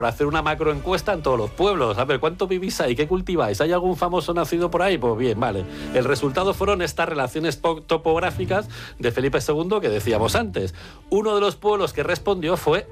para hacer una macroencuesta en todos los pueblos. A ver, ¿cuánto vivís ahí? ¿Qué cultiváis? ¿Hay algún famoso nacido por ahí? Pues bien, vale. El resultado fueron estas relaciones topográficas de Felipe II que decíamos antes. Uno de los pueblos que respondió fue